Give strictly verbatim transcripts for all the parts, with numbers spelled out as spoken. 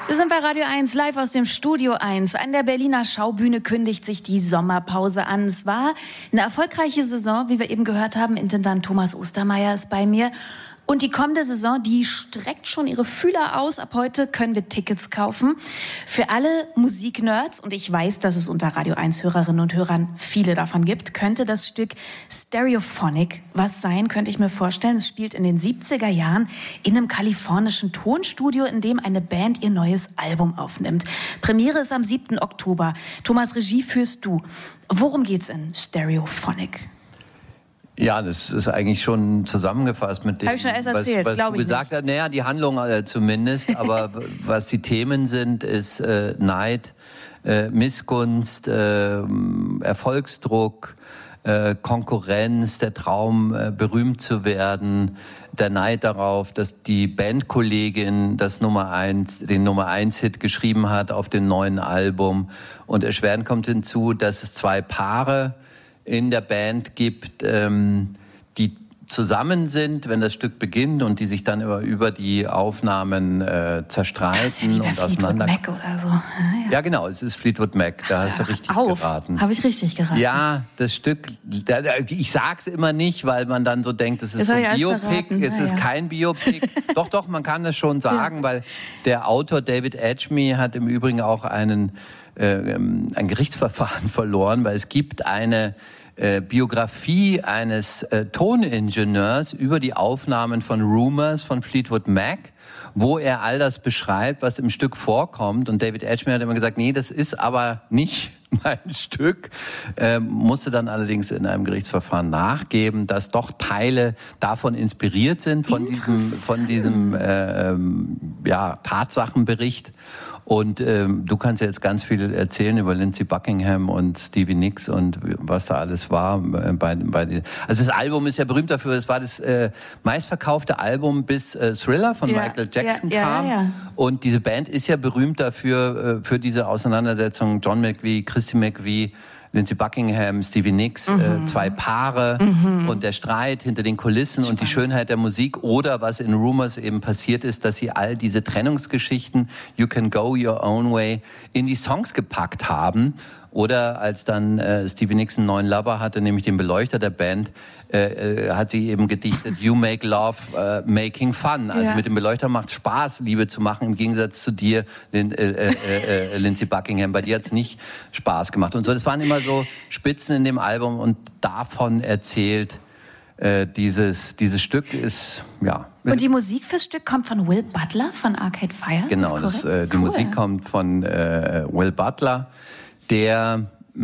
Sie sind bei Radio eins, live aus dem Studio eins. An der Berliner Schaubühne kündigt sich die Sommerpause an. Es war eine erfolgreiche Saison, wie wir eben gehört haben. Intendant Thomas Ostermeier ist bei mir. Und die kommende Saison, die streckt schon ihre Fühler aus. Ab heute können wir Tickets kaufen. Für alle Musiknerds, und ich weiß, dass es unter Radio eins Hörerinnen und Hörern viele davon gibt, könnte das Stück Stereophonic was sein, könnte ich mir vorstellen. Es spielt in den siebziger Jahren in einem kalifornischen Tonstudio, in dem eine Band ihr neues Album aufnimmt. Premiere ist am siebten Oktober. Thomas, Regie führst du. Worum geht's in Stereophonic? Ja, das ist eigentlich schon zusammengefasst mit dem, Hab ich schon erst erzählt, was, was du gesagt hast. Naja, die Handlung äh, zumindest, aber was die Themen sind, ist äh, Neid, äh, Missgunst, äh, Erfolgsdruck, äh, Konkurrenz, der Traum, äh, berühmt zu werden, der Neid darauf, dass die Bandkollegin das Nummer eins, den Nummer eins Hit geschrieben hat auf dem neuen Album. Und erschwerend kommt hinzu, dass es zwei Paare in der Band gibt, ähm, die zusammen sind, wenn das Stück beginnt und die sich dann über, über die Aufnahmen äh, zerstreiten das ist ja und auseinander. Fleetwood Mac oder so. Ja, ja. ja, genau, es ist Fleetwood Mac, da hast du richtig Auf. geraten. Habe ich richtig geraten. Ja, das Stück, da, ich sag's immer nicht, weil man dann so denkt, es ist Das so hab ein ich alles Biopic, verraten. es Ja, ist ja. kein Biopic. Doch, doch, man kann das schon sagen, ja. Weil der Autor David Edgemy hat im Übrigen auch einen, äh, ein Gerichtsverfahren verloren, weil es gibt eine Äh, Biografie eines äh, Toningenieurs über die Aufnahmen von Rumours von Fleetwood Mac, wo er all das beschreibt, was im Stück vorkommt. Und David Edgemy hat immer gesagt, nee, das ist aber nicht mein Stück. Äh, musste dann allerdings in einem Gerichtsverfahren nachgeben, dass doch Teile davon inspiriert sind, von diesem, von diesem äh, ja, Tatsachenbericht. Und ähm, du kannst ja jetzt ganz viel erzählen über Lindsey Buckingham und Stevie Nicks und was da alles war. Bei, bei den, also das Album ist ja berühmt dafür, es war das äh, meistverkaufte Album, bis äh, Thriller von ja, Michael Jackson ja, kam. Ja, ja. Und diese Band ist ja berühmt dafür, äh, für diese Auseinandersetzung. John McVie, Christy McVie, Lindsey Buckingham, Stevie Nicks, mhm. äh, zwei Paare mhm. und der Streit hinter den Kulissen Spannend. Und die Schönheit der Musik. Oder was in Rumours eben passiert ist, dass sie all diese Trennungsgeschichten, You Can Go Your Own Way, in die Songs gepackt haben. Oder als dann äh, Stevie Nicks einen neuen Lover hatte, nämlich den Beleuchter der Band, äh, äh, hat sie eben gedichtet, You make love, uh, making fun. Also ja. Mit dem Beleuchter macht Spaß, Liebe zu machen, im Gegensatz zu dir, Lin, äh, äh, äh, Lindsey Buckingham. Bei dir hat's nicht Spaß gemacht. Und so, das waren immer so Spitzen in dem Album und davon erzählt äh, dieses, dieses Stück ist, ja. Und die Musik fürs Stück kommt von Will Butler von Arcade Fire? Genau, das, äh, die cool. Musik kommt von äh, Will Butler, der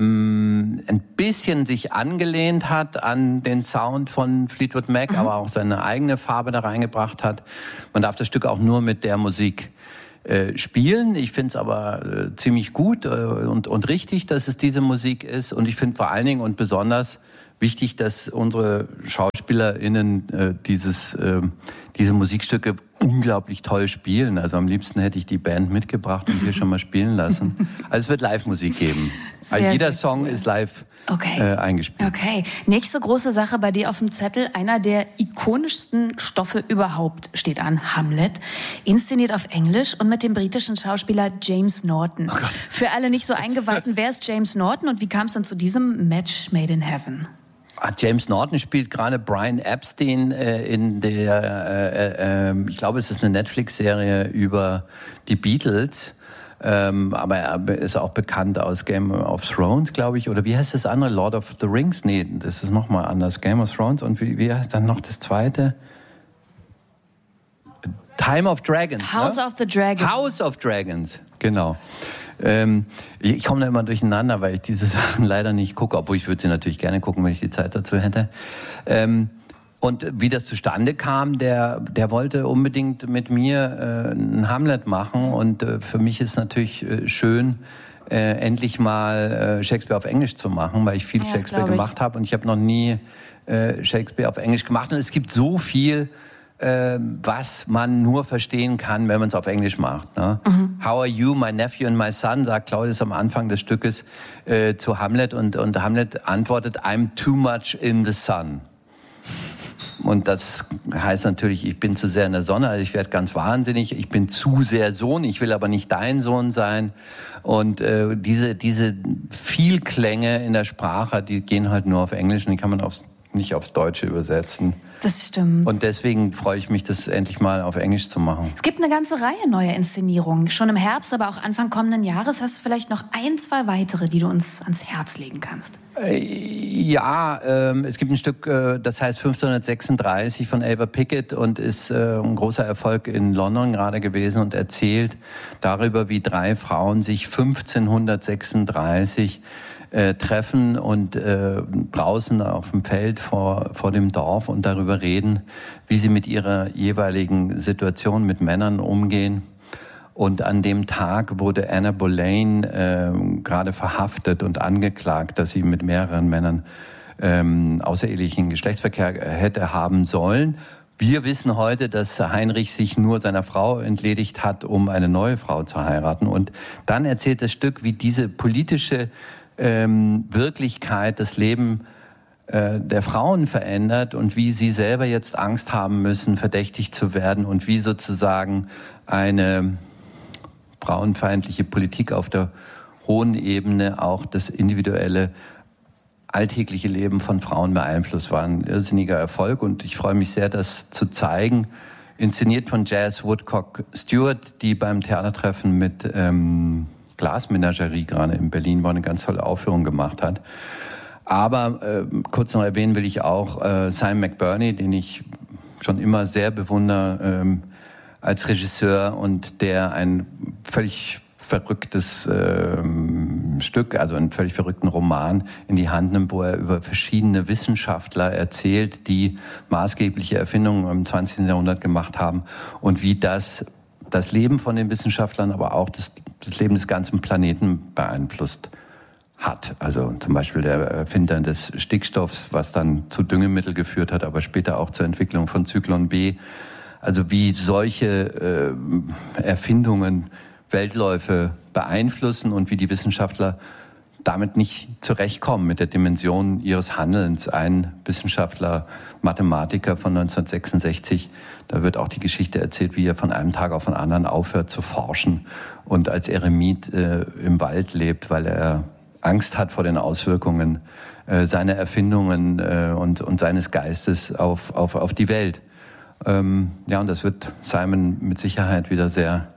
mh, ein bisschen sich angelehnt hat an den Sound von Fleetwood Mac, mhm. aber auch seine eigene Farbe da reingebracht hat. Man darf das Stück auch nur mit der Musik äh, spielen. Ich finde es aber äh, ziemlich gut äh, und, und richtig, dass es diese Musik ist. Und ich finde vor allen Dingen und besonders wichtig, dass unsere SchauspielerInnen äh, dieses, äh, diese Musikstücke unglaublich toll spielen. Also am liebsten hätte ich die Band mitgebracht und hier schon mal spielen lassen. Also es wird Live-Musik geben. Sehr, also jeder Song cool. ist live okay. äh, eingespielt. Okay. Nächste große Sache bei dir auf dem Zettel. Einer der ikonischsten Stoffe überhaupt steht an. Hamlet. Inszeniert auf Englisch und mit dem britischen Schauspieler James Norton. Oh Gott. Für alle nicht so Eingeweihten, wer ist James Norton und wie kam es dann zu diesem Match made in heaven? James Norton spielt gerade Brian Epstein äh, in der, äh, äh, ich glaube, es ist eine Netflix-Serie über die Beatles. Ähm, aber er ist auch bekannt aus Game of Thrones, glaube ich. Oder wie heißt das andere? Lord of the Rings? Nee, das ist nochmal anders. Game of Thrones. Und wie, wie heißt dann noch das zweite? Time of Dragons. House ne? of the Dragons. House of Dragons, genau. Ähm, ich komme da immer durcheinander, weil ich diese Sachen leider nicht gucke, obwohl ich würde sie natürlich gerne gucken, wenn ich die Zeit dazu hätte. Ähm, und wie das zustande kam, der, der wollte unbedingt mit mir äh, einen Hamlet machen und äh, für mich ist natürlich äh, schön, äh, endlich mal äh, Shakespeare auf Englisch zu machen, weil ich viel ja, Shakespeare gemacht habe und ich habe noch nie äh, Shakespeare auf Englisch gemacht und es gibt so viel, Äh, was man nur verstehen kann, wenn man es auf Englisch macht. Ne? Mhm. How are you, my nephew and my son, sagt Claudius am Anfang des Stückes äh, zu Hamlet und, und Hamlet antwortet, I'm too much in the sun. und das heißt natürlich, ich bin zu sehr in der Sonne, also ich werde ganz wahnsinnig, ich bin zu sehr Sohn, ich will aber nicht dein Sohn sein. Und äh, diese, diese Vielklänge in der Sprache, die gehen halt nur auf Englisch und die kann man aufs, nicht aufs Deutsche übersetzen. Das stimmt. Und deswegen freue ich mich, das endlich mal auf Englisch zu machen. Es gibt eine ganze Reihe neuer Inszenierungen. Schon im Herbst, aber auch Anfang kommenden Jahres hast du vielleicht noch ein, zwei weitere, die du uns ans Herz legen kannst. Ja, ähm, es gibt ein Stück, äh, das heißt fünfzehnhundertsechsunddreißig von Ava Pickett und ist äh, ein großer Erfolg in London gerade gewesen und erzählt darüber, wie drei Frauen sich fünfzehnhundertsechsunddreißig äh, treffen und äh, draußen auf dem Feld vor, vor dem Dorf und darüber reden, wie sie mit ihrer jeweiligen Situation mit Männern umgehen. Und an dem Tag wurde Anna Boleyn äh, gerade verhaftet und angeklagt, dass sie mit mehreren Männern ähm, außerehelichen Geschlechtsverkehr hätte haben sollen. Wir wissen heute, dass Heinrich sich nur seiner Frau entledigt hat, um eine neue Frau zu heiraten. Und dann erzählt das Stück, wie diese politische ähm, Wirklichkeit das Leben äh, der Frauen verändert und wie sie selber jetzt Angst haben müssen, verdächtigt zu werden und wie sozusagen eine frauenfeindliche Politik auf der hohen Ebene auch das individuelle, alltägliche Leben von Frauen beeinflusst. War ein irrsinniger Erfolg und ich freue mich sehr, das zu zeigen. Inszeniert von Jazz Woodcock Stewart, die beim Theatertreffen mit ähm, Glasmenagerie gerade in Berlin war, eine ganz tolle Aufführung gemacht hat. Aber äh, kurz noch erwähnen will ich auch äh, Simon McBurney, den ich schon immer sehr bewundere, ähm, als Regisseur und der ein völlig verrücktes ähm, Stück, also einen völlig verrückten Roman in die Hand nimmt, wo er über verschiedene Wissenschaftler erzählt, die maßgebliche Erfindungen im zwanzigsten Jahrhundert gemacht haben und wie das das Leben von den Wissenschaftlern, aber auch das, das Leben des ganzen Planeten beeinflusst hat. Also zum Beispiel der Erfinder des Stickstoffs, was dann zu Düngemittel geführt hat, aber später auch zur Entwicklung von Zyklon B. Also wie solche äh, Erfindungen Weltläufe beeinflussen und wie die Wissenschaftler damit nicht zurechtkommen mit der Dimension ihres Handelns. Ein Wissenschaftler, Mathematiker von neunzehnhundertsechsundsechzig, da wird auch die Geschichte erzählt, wie er von einem Tag auf den anderen aufhört zu forschen und als Eremit äh, im Wald lebt, weil er Angst hat vor den Auswirkungen äh, seiner Erfindungen äh, und, und seines Geistes auf, auf, auf die Welt. Ähm, ja, und das wird Simon mit Sicherheit wieder sehr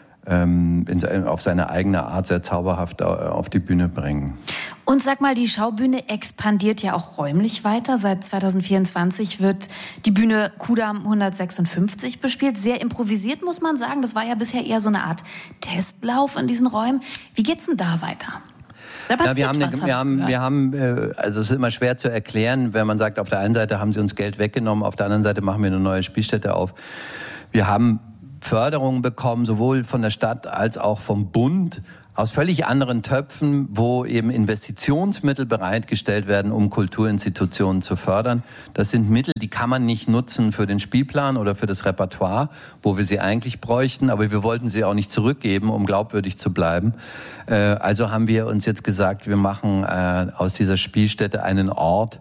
ähm, in, auf seine eigene Art sehr zauberhaft auf die Bühne bringen. Und sag mal, die Schaubühne expandiert ja auch räumlich weiter. Seit zweitausendvierundzwanzig wird die Bühne Kudamm hundertsechsundfünfzig bespielt. Sehr improvisiert, muss man sagen. Das war ja bisher eher so eine Art Testlauf in diesen Räumen. Wie geht's denn da weiter? Ja, wir haben, was, wir haben, wir haben, also es ist immer schwer zu erklären, wenn man sagt, auf der einen Seite haben sie uns Geld weggenommen, auf der anderen Seite machen wir eine neue Spielstätte auf. Wir haben Förderungen bekommen, sowohl von der Stadt als auch vom Bund, aus völlig anderen Töpfen, wo eben Investitionsmittel bereitgestellt werden, um Kulturinstitutionen zu fördern. Das sind Mittel, die kann man nicht nutzen für den Spielplan oder für das Repertoire, wo wir sie eigentlich bräuchten, aber wir wollten sie auch nicht zurückgeben, um glaubwürdig zu bleiben. Also haben wir uns jetzt gesagt, wir machen aus dieser Spielstätte einen Ort,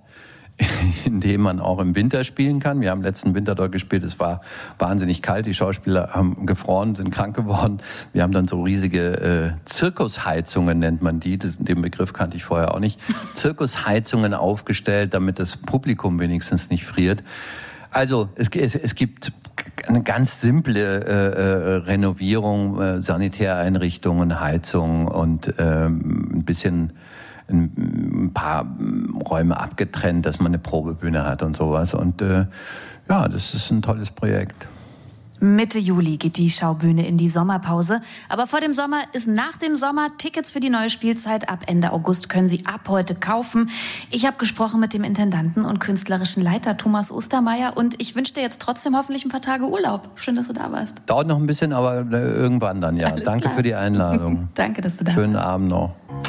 in dem man auch im Winter spielen kann. Wir haben letzten Winter dort gespielt, es war wahnsinnig kalt, die Schauspieler haben gefroren, sind krank geworden. Wir haben dann so riesige äh, Zirkusheizungen, nennt man die, das, den Begriff kannte ich vorher auch nicht, Zirkusheizungen aufgestellt, damit das Publikum wenigstens nicht friert. Also es, es, es gibt eine ganz simple äh, äh, Renovierung, äh, Sanitäreinrichtungen, Heizung und ähm, ein bisschen ein paar Räume abgetrennt, dass man eine Probebühne hat und sowas. Und äh, ja, das ist ein tolles Projekt. Mitte Juli geht die Schaubühne in die Sommerpause. Aber vor dem Sommer ist nach dem Sommer. Tickets für die neue Spielzeit ab Ende August können Sie ab heute kaufen. Ich habe gesprochen mit dem Intendanten und künstlerischen Leiter Thomas Ostermeier und ich wünsche dir jetzt trotzdem hoffentlich ein paar Tage Urlaub. Schön, dass du da warst. Dauert noch ein bisschen, aber irgendwann dann, ja. Alles Danke klar. für die Einladung. Danke, dass du da warst. Schönen Abend noch.